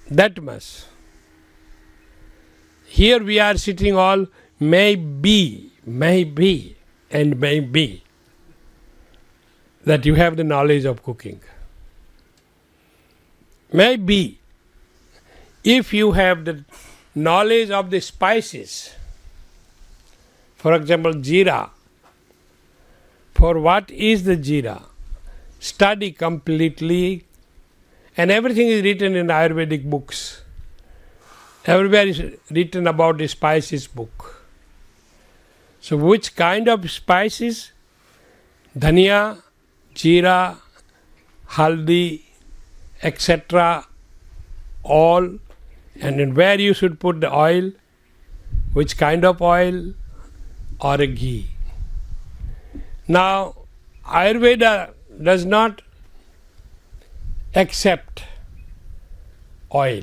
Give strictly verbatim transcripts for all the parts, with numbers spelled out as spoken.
That much. Here we are sitting all may be, may be, and may be that you have the knowledge of cooking. May be. If you have the knowledge of the spices, for example, jeera, for what is the jeera? Study completely, and everything is written in Ayurvedic books. Everywhere is written about the spices book. So which kind of spices? Dhania, jeera, haldi, et cetera. All, and then where you should put the oil, which kind of oil, or a ghee. Now, Ayurveda does not accept oil.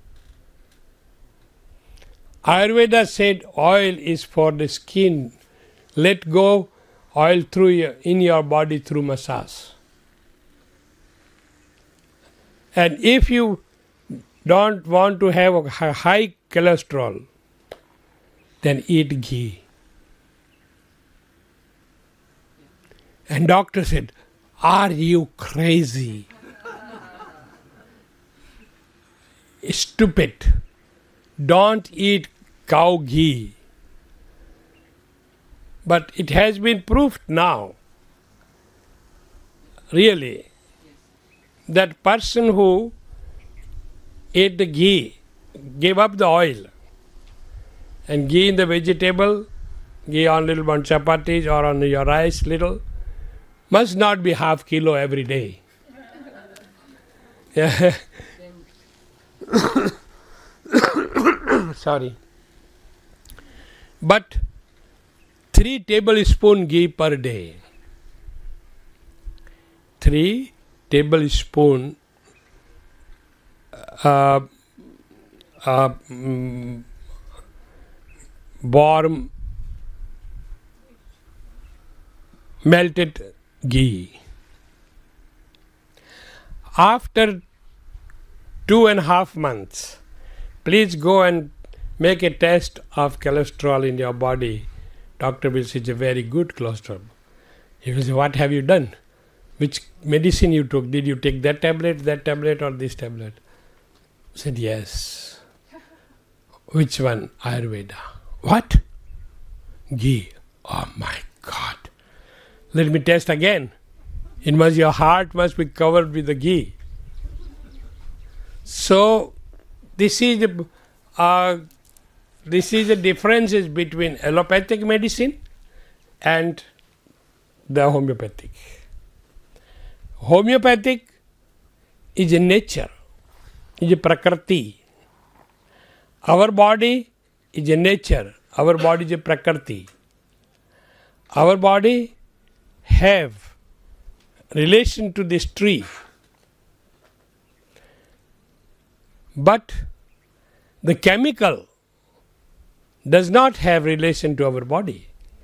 Ayurveda said oil is for the skin. Let go oil through your, in your body through massage. And if you don't want to have a high cholesterol, then eat ghee. And doctor said, are you crazy? Stupid. Don't eat cow ghee. But it has been proved now, really, that person who ate the ghee, gave up the oil, and ghee in the vegetable, ghee on little on chapatis or on your rice little, must not be half kilo every day. Yeah. Sorry. But three tablespoon ghee per day. Three tablespoon uh, uh, mm, warm melted ghee. After two and a half months, please go and make a test of cholesterol in your body. Doctor will say it's a very good cholesterol. He will say, what have you done? Which medicine you took? Did you take that tablet, that tablet, or this tablet? I said, yes. Which one? Ayurveda. What? Ghee. Oh my God. Let me test again. It must, your heart must be covered with the ghee. So, this is the uh, this is the differences between allopathic medicine and the homeopathic. Homeopathic is a nature, is a prakriti. Our body is a nature, our body is a prakriti. Our body have relation to this tree. But the chemical does not have relation to our body.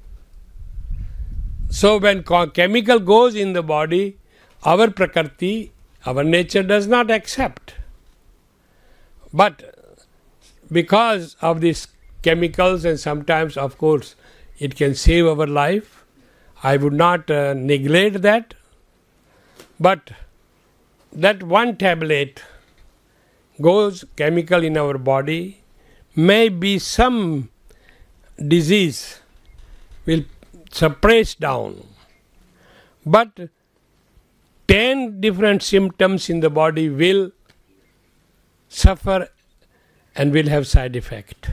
So when chemical goes in the body, our prakriti, our nature does not accept. But because of these chemicals, and sometimes of course it can save our life, I would not uh, neglect that. But that one tablet goes chemical in our body, may be some disease will suppress down, but ten different symptoms in the body will suffer and will have side effect.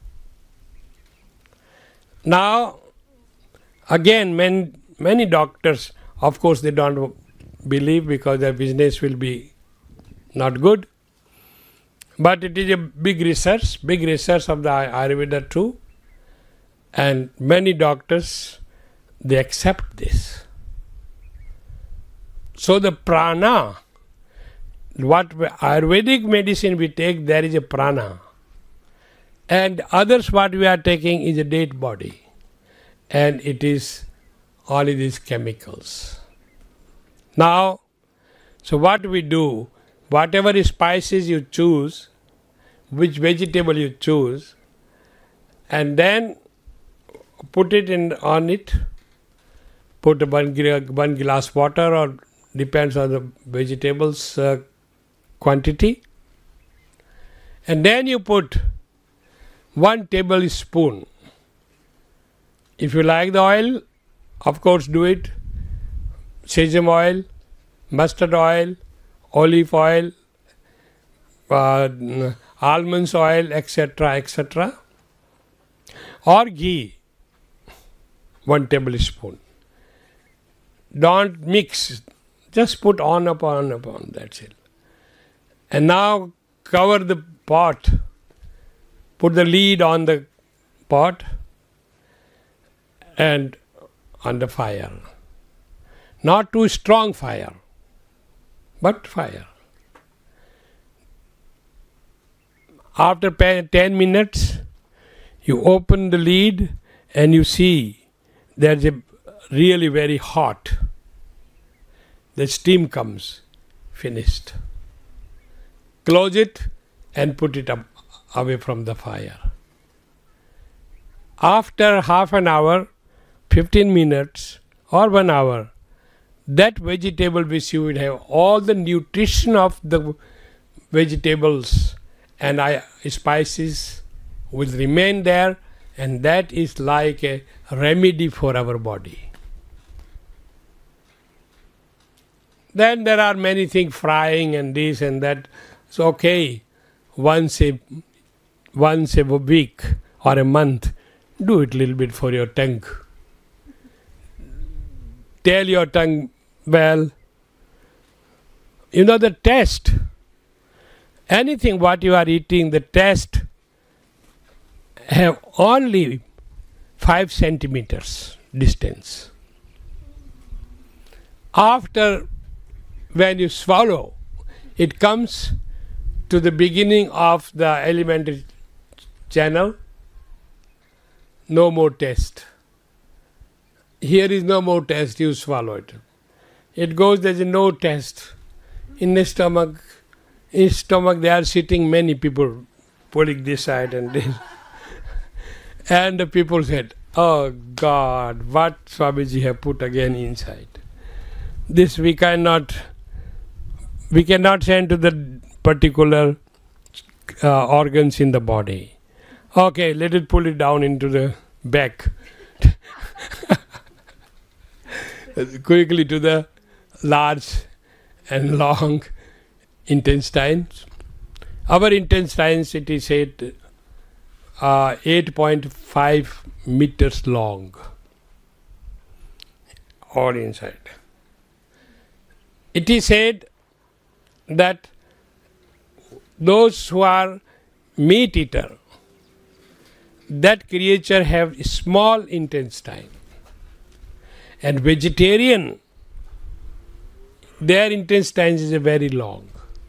Now, again, many, many doctors, of course, they don't believe because their business will be not good. But it is a big research, big research of the Ayurveda too. And many doctors, they accept this. So the prana, what Ayurvedic medicine we take, there is a prana. And others what we are taking is a dead body. And it is all these chemicals. Now, so what we do, whatever spices you choose, which vegetable you choose, and then put it in on it. Put a one, one glass water, or depends on the vegetables uh, quantity. And then you put one tablespoon. If you like the oil, of course do it. Sesame oil, mustard oil, olive oil, uh, almonds oil, et cetera, et cetera. Or ghee, one tablespoon. Don't mix, just put on upon upon, that's it. And now cover the pot, put the lid on the pot and on the fire. Not too strong fire, but fire. After ten minutes, you open the lid and you see there's a really very hot. The steam comes, finished. Close it and put it up away from the fire. After half an hour, fifteen minutes or one hour, that vegetable which you will have all the nutrition of the vegetables and I, spices will remain there, and that is like a remedy for our body. Then there are many things, frying and this and that. It's okay. Once a once a week or a month, do it a little bit for your tongue. Tell your tongue, well, you know the taste. Anything what you are eating, the taste have only five centimeters distance. After, when you swallow, it comes to the beginning of the alimentary channel, no more taste. Here is no more taste, you swallow it. It goes, there is no taste. In the stomach, in stomach there are sitting many people pulling this side and this. And the people said, oh God, what Swamiji have put again inside. This we cannot, we cannot send to the particular uh, organs in the body. Okay, let it pull it down into the back. Quickly to the large and long intestines. Our intestines, it is said, uh, eight point five meters long. All inside. It is said that those who are meat eater, that creature have small intestine. And vegetarian, their intestines is a very long.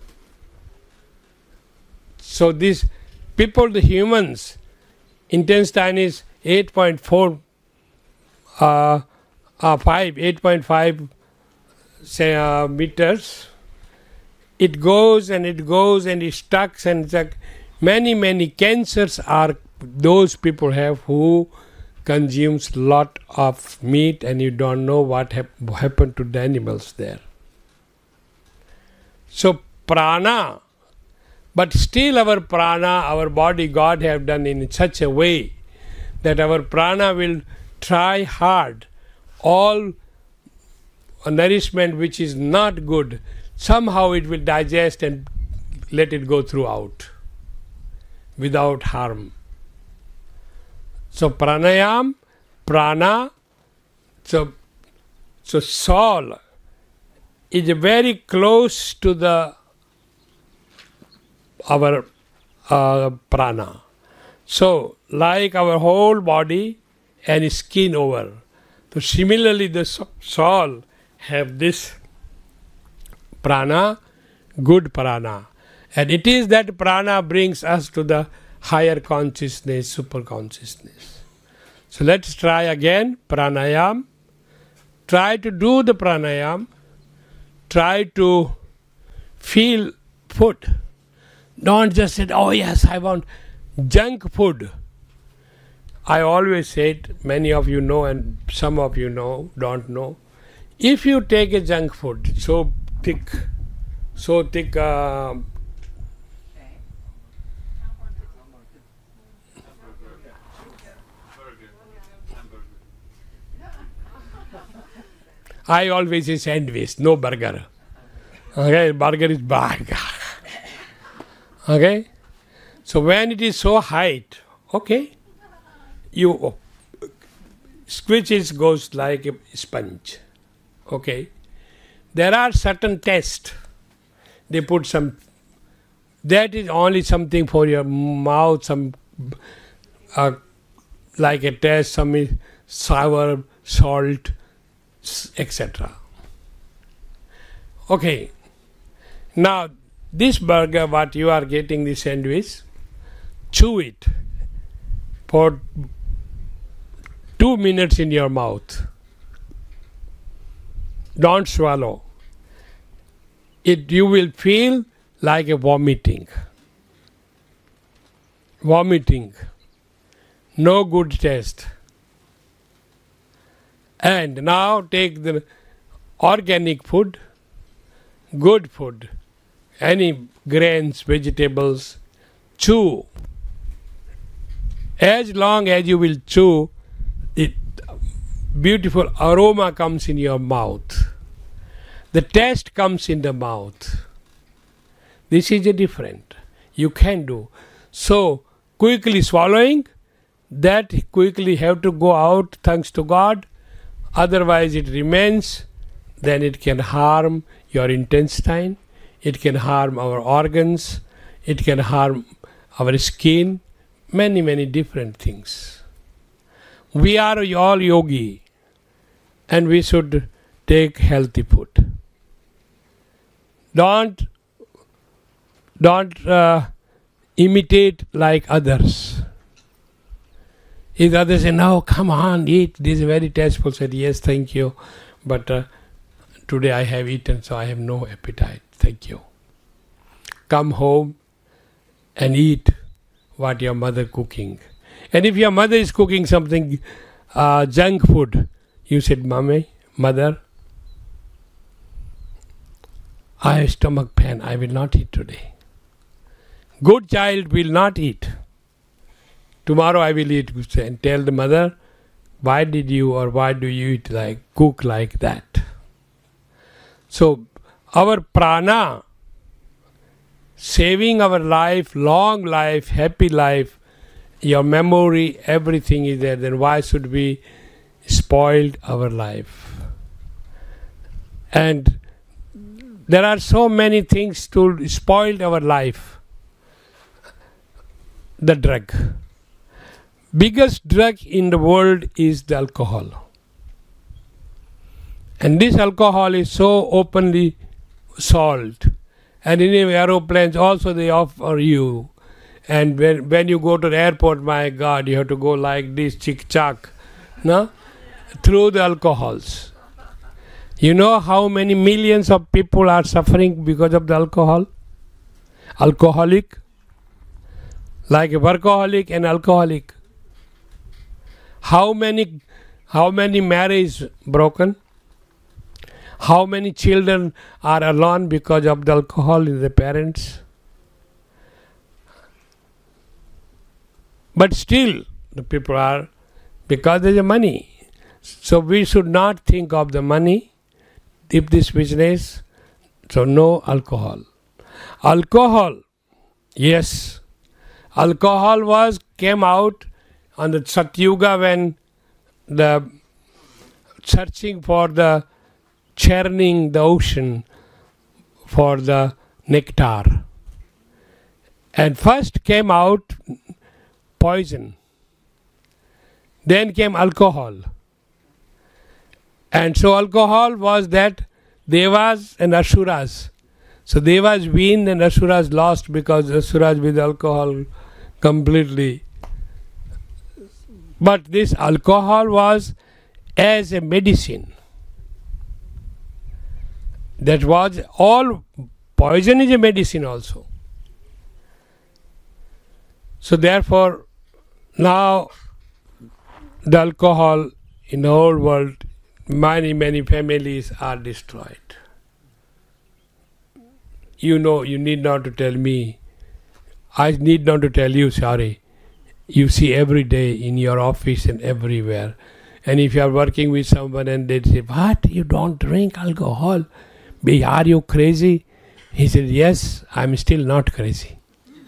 So these people, the humans, intestine is eight point four, uh, uh, five, eight point five say, uh, meters. It goes and it goes and it stuck, and it's like many, many cancers are those people have who consumes lot of meat, and you don't know what hap- happened to the animals there. So prana, but still our prana, our body, God have done in such a way that our prana will try hard all nourishment which is not good, somehow it will digest and let it go throughout without harm. So pranayam, prana, so, so soul is very close to the our uh, prana. So like our whole body and skin over. So similarly the soul have this prana, good prana. And it is that prana brings us to the higher consciousness, super consciousness. So let's try again pranayam. Try to do the pranayam. Try to feel food. Don't just say, oh yes, I want junk food. I always said, many of you know and some of you know, don't know. If you take a junk food, so thick, so thick, uh, I always say sandwich, no burger. Okay, burger is big. Okay, so when it is so height, okay, you squeeze it goes like a sponge. Okay, there are certain tests. They put some. That is only something for your mouth. Some uh, like a test. Some sour, salt, et cetera. Okay. Now this burger, what you are getting, this sandwich, chew it for two minutes in your mouth. Don't swallow. It you will feel like a vomiting. Vomiting. No good taste. And now take the organic food, good food, any grains, vegetables, chew. As long as you will chew, it beautiful aroma comes in your mouth. The taste comes in the mouth. This is a different. You can do. So quickly swallowing, that quickly have to go out, thanks to God. Otherwise it remains, then it can harm your intestine, it can harm our organs, it can harm our skin, many, many different things. We are all yogi and we should take healthy food. Don't, don't uh, imitate like others. If others say, no, come on, eat, this is very tasteful, said, yes, thank you, but uh, today I have eaten, so I have no appetite, thank you. Come home and eat what your mother cooking. And if your mother is cooking something, uh, junk food, you said, Mommy, mother, I have stomach pain, I will not eat today. Good child will not eat. Tomorrow I will eat, and tell the mother, why did you or why do you eat like, cook like that? So our prana, saving our life, long life, happy life, your memory, everything is there, then why should we spoil our life? And there are so many things to spoil our life. The drug. Biggest drug in the world is the alcohol. And this alcohol is so openly sold. And in aeroplanes also they offer you. And when, when you go to the airport, my God, you have to go like this, chick-chack, no? Through the alcohols. You know how many millions of people are suffering because of the alcohol? Alcoholic. Like a workaholic and alcoholic. How many, how many marriages broken? How many children are alone because of the alcohol in the parents? But still, the people are, because there is money. So we should not think of the money, if this business, so no alcohol. Alcohol, yes, alcohol was, came out on the Satyuga when the searching for the churning the ocean for the nectar. And first came out poison. Then came alcohol. And so alcohol was that Devas and Asuras. So Devas win and Asuras lost because Asuras with alcohol completely. But this alcohol was as a medicine. That was all, poison is a medicine also. So therefore, now the alcohol in the whole world, many, many families are destroyed. You know, you need not to tell me. I need not to tell you, sorry. You see every day in your office and everywhere. And if you are working with someone and they say, what, you don't drink alcohol? Are you crazy? He said, yes, I'm still not crazy.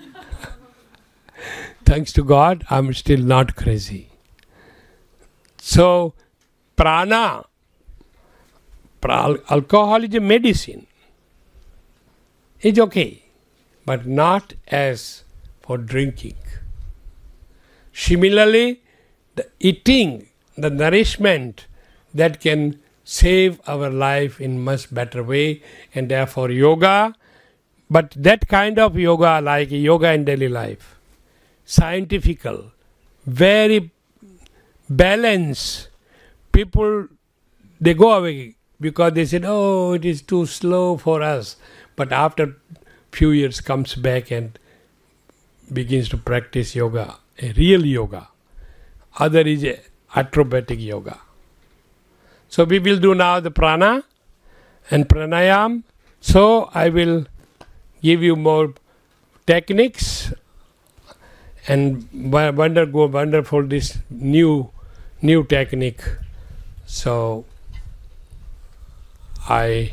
Thanks to God, I'm still not crazy. So, prana, pra- alcohol is a medicine. It's okay, but not as for drinking. Similarly, the eating, the nourishment that can save our life in much better way, and therefore yoga, but that kind of yoga like yoga in daily life, scientifical, very balanced. People, they go away because they said, oh, it is too slow for us. But after few years comes back and begins to practice yoga, a real yoga. Other is a acrobatic yoga. So we will do now the prana and pranayam. So I will give you more techniques and wonder go wonderful this new new technique. So I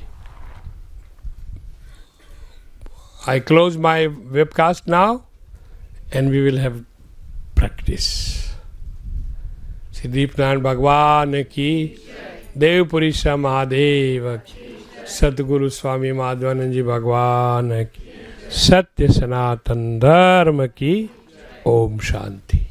I close my webcast now and we will have practice. Siddhipnan Bhagwan ki, Dev Purisha Mahadev ki, Sadguru Swami Madhvananji Bhagwan ki, Satya Sanatan Dharma ki, Om Shanti.